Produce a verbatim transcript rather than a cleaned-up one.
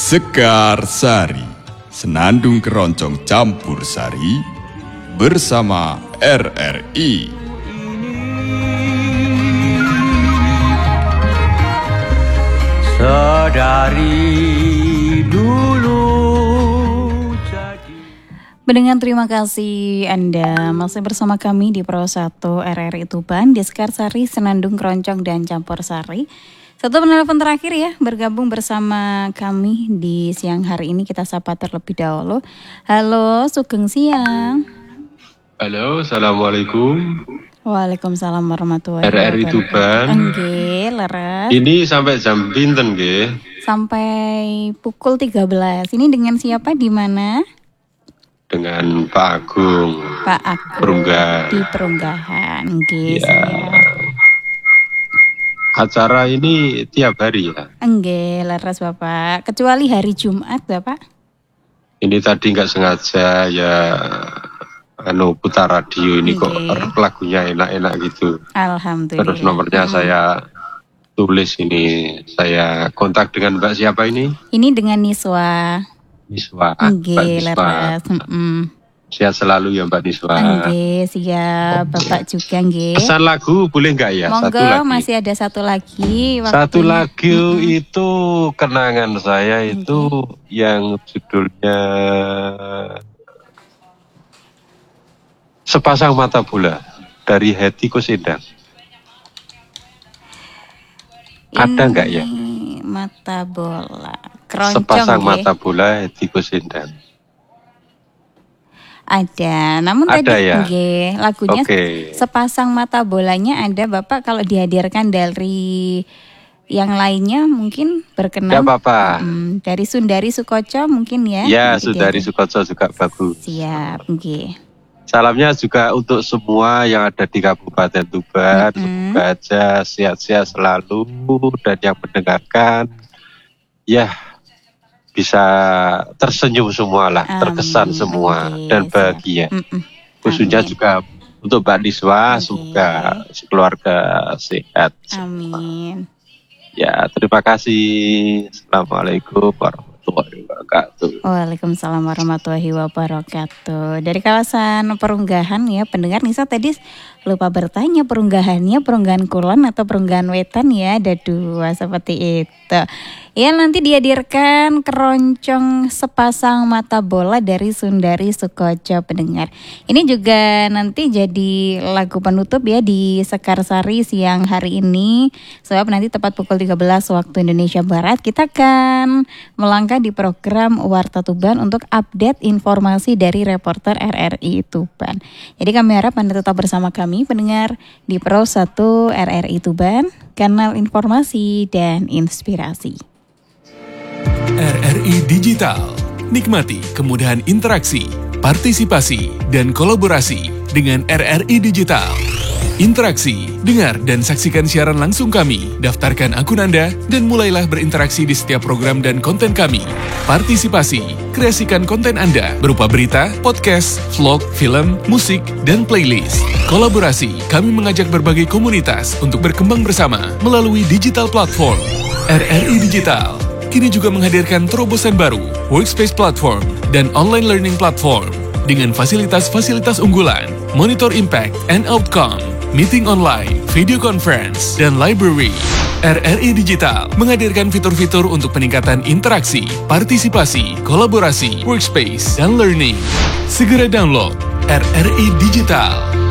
Sekar Sari, Senandung Keroncong Campur Sari bersama R R I. Sedari dulu jadi... Mendengar terima kasih Anda masih bersama kami di Pro satu R R I Tuban di Sekar Sari, Senandung Keroncong dan Campur Sari. Satu penelpon terakhir ya, bergabung bersama kami di siang hari ini. Kita sapa terlebih dahulu. Halo, sugeng siang. Halo, assalamualaikum. Waalaikumsalam warahmatullahi wabarakatuh. R R I Tuban. Nggih, leres. Ini sampai jam pinten nggih? Sampai pukul tiga belas. Ini dengan siapa, di mana? Dengan Pak Agung. Pak Agung. Perunggahan. Di Perunggahan. Nggih, ya. Acara ini tiap hari ya? Nggih, leres Bapak. Kecuali hari Jumat, Bapak. Ini tadi nggak sengaja ya, anu putar radio ini. Nggih. Kok lagunya enak-enak gitu. Alhamdulillah. Terus nomornya hmm. saya tulis ini. Saya kontak dengan Mbak siapa ini? Ini dengan Niswa. Niswa. Nggih, leres. Mm-mm. Sehat selalu ya Mbak Niswa. Nggih, siap. Bapak juga nggih. Pesan lagu boleh nggak ya? Monggo, satu lagi. Masih ada satu lagi. Waktunya. Satu lagu mm-hmm. itu kenangan saya itu okay. yang judulnya Sepasang Mata Bola dari Hetty Koes Endang. Ada nggak ya? Mata bola. Keroncong, Sepasang nge? Mata Bola Hetty Koes Endang. Ada, namun ada tadi ya? Nge, lagunya okay. Sepasang Mata Bolanya ada Bapak, kalau dihadirkan dari yang lainnya mungkin berkenan. Tidak apa-apa. Hmm, dari Sundari Sukoco mungkin ya? Ya, Sundari Sukoco juga bagus. Siap, nge. Salamnya juga untuk semua yang ada di Kabupaten Tuban. Mm-hmm. Semoga aja sehat-sehat selalu dan yang mendengarkan ya bisa tersenyum semua lah, um, terkesan semua okay, dan bahagia. Mm-mm. Khususnya Amin. Juga untuk Mbak Niswa, okay. Semoga sekeluarga sehat. Amin. Ya, terima kasih. Assalamualaikum warahmatullahi wabarakatuh. Waalaikumsalam warahmatullahi wabarakatuh. Dari kawasan Perunggahan ya, pendengar Nisa tadi lupa bertanya, perunggahannya perunggahan kulon atau perunggahan wetan ya, ada dua seperti itu. Ya, nanti dihadirkan Keroncong Sepasang Mata Bola dari Sundari Sukoco, pendengar. Ini juga nanti jadi lagu penutup ya di Sekar Sari siang hari ini. Sebab nanti tepat pukul tiga belas waktu Indonesia Barat kita akan melangkah di program Warta Tuban untuk update informasi dari reporter R R I Tuban. Jadi kami harap Anda tetap bersama kami pendengar di Pro satu R R I Tuban, kanal informasi dan inspirasi. R R I Digital, nikmati kemudahan interaksi, partisipasi, dan kolaborasi dengan R R I Digital. Interaksi, dengar dan saksikan siaran langsung kami, daftarkan akun Anda, dan mulailah berinteraksi di setiap program dan konten kami. Partisipasi, kreasikan konten Anda berupa berita, podcast, vlog, film, musik, dan playlist. Kolaborasi, kami mengajak berbagai komunitas untuk berkembang bersama melalui digital platform. R R I Digital kini juga menghadirkan terobosan baru, workspace platform, dan online learning platform dengan fasilitas-fasilitas unggulan, monitor impact and outcome, meeting online, video conference, dan library. R R I Digital menghadirkan fitur-fitur untuk peningkatan interaksi, partisipasi, kolaborasi, workspace, dan learning. Segera download R R I Digital.